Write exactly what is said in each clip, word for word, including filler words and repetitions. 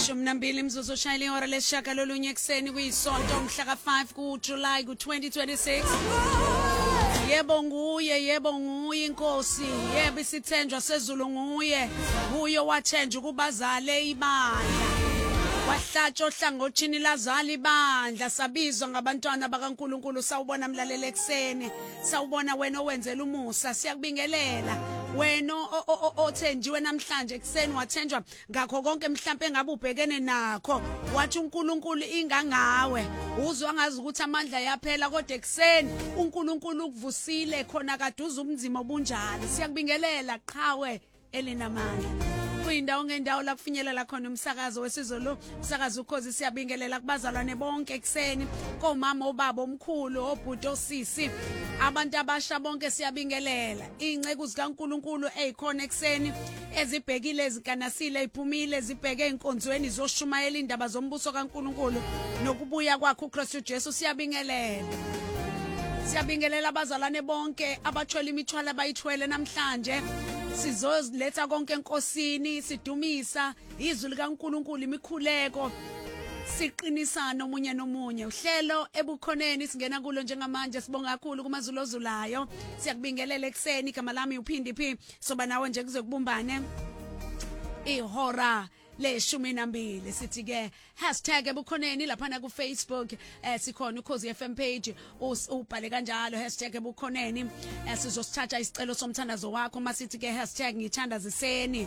Ishumi nambili imzuzu oshayile ihora lesishaka lolunye ekseni kuyisonto mhla ka five ku July ku twenty twenty-six. Yebo nguye, yebo nguye inkosi, yebo isithenjwa sezulu nguye, kuyo wathenja ukubazale ibandla. Wahlatshwa ohlangothini lazala ibandla, sabizwa ngabantwana bakaNkuluNkulu. Sawubona mlaleli ekseni, sawubona wena owenzela umusa, siyakubingelela. Wena othenjiwe namhlanje ekseni wathenjwa ngakho konke mhlambe engabe ubhekene nakho, wathi uNkulunkulu ingangawe, uzwa ngazi ukuthi amandla yaphela, kodwa ekseni uNkulunkulu ukuvusile khona kade uzumnzima obunjalo. Siyakubingelela qhawe elinamandla. Kuyindawo ngendawo la kufinyelela khona umsakazo wesiZulu, umsakazo ukhozi. Siyabingelela kubazalwane bonke ekseni, komama, obaba, omkhulu, obhuti, osisi, abantu abasha bonke siyabingelela. Ingceku zikaNkuluNkulu ezikhona ekseni, ezibhekile ezikanasile eziphumile zibheke inkonzweni zoshumayela indaba zombuso kaNkuluNkulu nokubuya kwakhe uKristu Jesu. Siyabingelela. Siyabingelela abazalwane bonke abathwele imithwalo abayithwele namhlanje. Sizoziletha konke enkosini, sidumisa izwi likaNkuluNkulu, imikhuleko, siqinisana omunye nomunye. Uhlelo ebukhoneni singena kulo njengamanje, sibonga kakhulu kumaZulu ozulayo. Siyakubingelela ekseni, igama lami uPhindi P, soba nawe nje kuze kubumbane ihora leshumi nambili. Sithi ke hashtag ebukhoneni laphana ku Facebook, eh sikhona uKhozi F M page, ubhale kanjalo hashtag ebukhoneni. Eh sizosithatha isicelo somthandazo wakho masithi ke hashtag ngithandaziseni.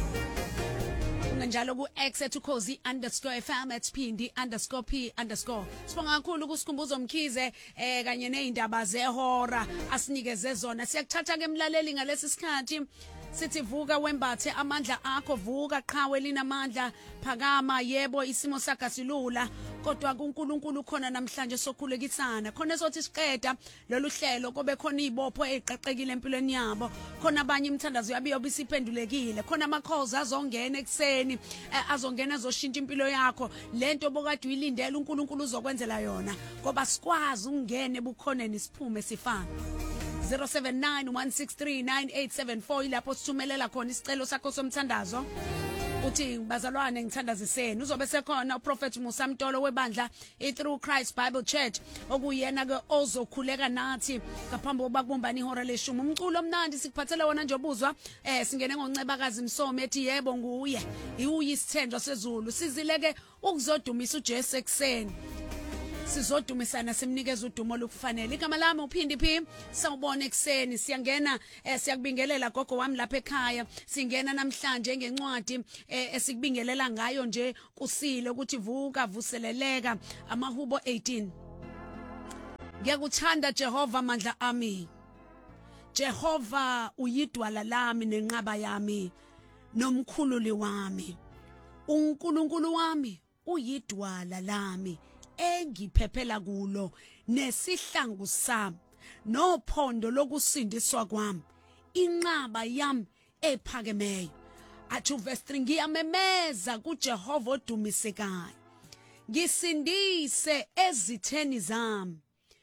Njalo ku X at ukhozi underscore F M at Phindi underscore P underscore. Sibonga kakhulu kusikhumbuzo Mkhize eh kanye nezindaba zehora asinikeze zona. Siyakuthatha ke mlaleli ngalesi sikhathi. Sithi vuka wembathe amandla akho, vuka qhawe linamandla, phakama. Yebo isimo sakho silula, kodwa kuNkulunkulu khona namhlanje sokhulekisana. Khona sothi siqeda lolu hlelo kobe khona izibopho eziqeqekile empilweni yabo, khona abanye imthandazo yabiyo bisiphendulekile, khona amakhoza azongena ekseni, azongena azoshintsha impilo yakho. Lento bokade uyilindele uNkulunkulu uzokwenzela yona, ngoba sikwazi ungene ebukhoneni siphume sifana. zero seven nine one six three nine eight seven four ilapho sithumelela khona isicelo sakho somthandazo. Uthi bazalwane ngithandaziseni. Uzobe sekhona uProfeti Musa Mtolo webandla iThrough Christ Bible Church, okuyena ke ozokhuleka nathi ngaphambi kokuba kubumbane ihora leshumi. Umculo omnandi sikuphathela wona nje obuzwa, eh singene ngoNcebakazi Msomi ethi yebo nguye, iuyi isithenjwa sezulu. Sizileke ukuzodumisa uJesu ekseni, sizodumisana simnikeza udumo olukufanele. Igama lami uPhindi P, sawubona ekseni. Siyangena eh siyakubingelela gogo wami lapha ekhaya. Singena namhlanje ngencwadi eh esikubingelela ngayo nje kusile ukuthi vuka vuseleleka, amaHubo eighteen. Ngiyakuthanda Jehova mandla ami, Jehova uyidwala lami nenqaba yami nomkhululi wami. uNkulunkulu wami uyidwala lami engiphephela kulo, nesihlangu sami nophondo lokusindiswa kwami, inqaba yami ephakemeyo. Athi verse three, ngiyamemeza kuJehova odumisekayo, ngisindise ezitheni zami.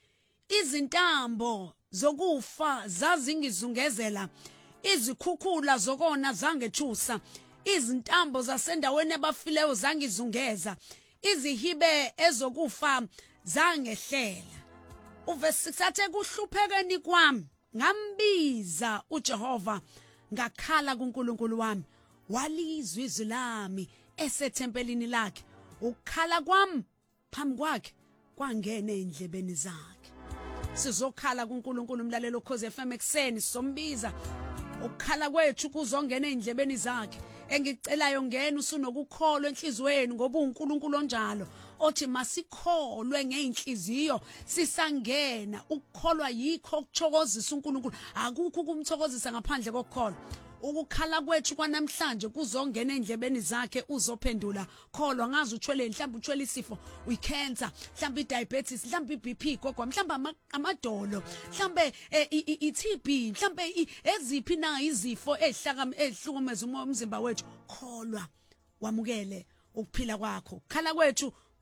Izintambo zokufa zazingizungezela, izikhukhula zokona zangethusa, izintambo zasendaweni abafileyo zangizungeza, izihibe ezokufa zangehlela. Uverse six athe kuhluphekeni kwami ngambiza uJehova, ngakhala kuNkulunkulu wami, walizwa izwi lami esethempelini lakhe. Ukukhala kwami phambi kwakhe kwangena endlebeni zakhe. Sizokhala kuNkulunkulu mlalelo Ukhozi F M ekseni, sombiza. Ukukhala kwethu kuzongena endlebeni zakhe. Engicelayo ngena usunokukholwa enhlizweni, ngoba uNkulunkulu onjalo othi masikholwe ngeinhliziyo sisangena. Ukukholwa yikho ukuthokozisa uNkulunkulu, akukho ukumthokozisa ngaphandle kokukholwa. Ukukhala kwethu kwanamhlanje kuzongena endlebeni zakhe, uzophendula. Kholwa ngazi uthwele, mhlawumbe uthwele isifo, uyicancer, mhlawumbe idiabetes, mhlawumbe iB P gogwa, mhlawumbe amadolo, mhlawumbe iT B, mhlawumbe eziphi na izifo ezihlaka ezihlukumeza umzimba wethu. Kholwa wamukele ukuphila kwakho. Ukukhala kwethu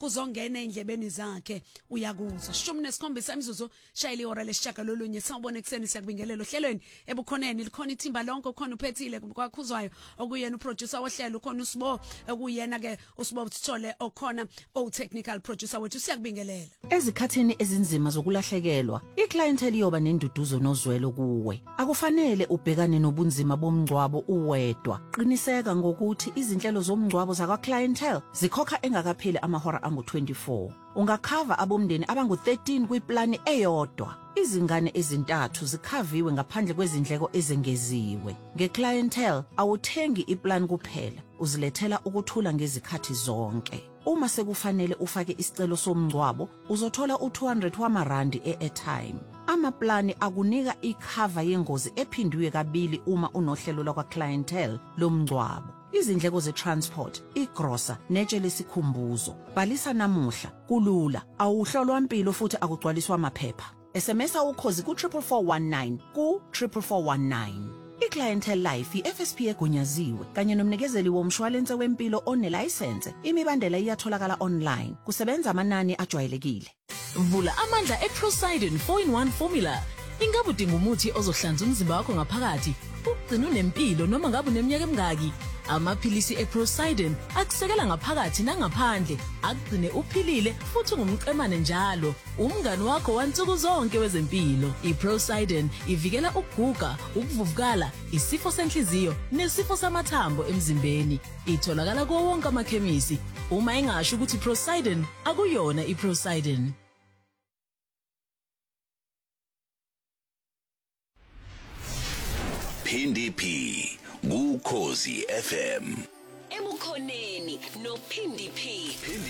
kuzongena endlebeni zakhe uyakuzwa shumi nesikhombisa imizuzu shayile ihora lesishaka lolunye sawubona ekseni siyakubingelela ohlelweni ebukhoneni likhona ithimba lonke ukhona uphethile kwakhuzwayo okuyena uproducer wohlelo ukhona uSibo okuyena ke uSibo Sithole okhona o technical producer wethu siyakubingelela ezikhathini ezinzima zokulahlekelwa iclientele yoba nenduduzo nozwelo kuwe akufanele ubhekane nobunzima bomngcwabo uwedwa qiniseka ngokuthi izinhlelo zomngcwabo zakwa clientele zikhokha engakapheli amahora angu twenty-four ungakhava abomndeni abangu thirteen kwiplani eyodwa izingane ezintathu zikhaviwe ngaphandle kwezindleko ezengeziwe ngeclientele awuthengi iplan kuphela uzilethela ukuthula ngezikhathi zonke uma sekufanele ufake isicelo somngcwabo uzothola u two hundred wamarandi e-airtime amaplani akunika ikhava yengozi ephindwe kabili uma unohlelo lakwa clientele lomngcwabo izindleko ze-transport, igrosa, netshe lesikhumbuzo. Bhalisa namuhla, kulula, awuhlolwa impilo futhi akugcwaliswa amaphepha. S M S ukhozi ku four four one nine ku four four one nine. I-Clientele Life i-F S P egunyaziwe kanye nomnikezeli womshwalense wempilo onelicense. Imibandela iyatholakala online. Kusebenza amanani ajwayelekile. Vula amandla eProsidin four in one formula. Ingabe udinga umuthi ozohlanza umzimba wakho ngaphakathi? Ugcina unempilo noma ngabe uneminyaka emingaki? Amaphilisi eProsidin akusekela ngaphakathi nangaphandle, akugcine uphilile futhi ungumqemane njalo. Umngani wakho wansuku zonke wezempilo. iProsidin ivikela ukuguga, ukuvuvukala, isifo senhliziyo nesifo samathambo emzimbeni. Itholakala kuwo wonke amakhemisi. Uma engasho ukuthi iProsidin akuyona iProsidin. Phindi P Ukhozi F M ebukhoneni no Phindi P.